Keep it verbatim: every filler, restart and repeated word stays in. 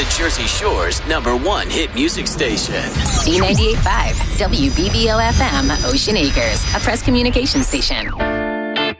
the Jersey Shore's number one hit music station. B ninety-eight point five, W B B O F M, Ocean Acres, a Press Communication station.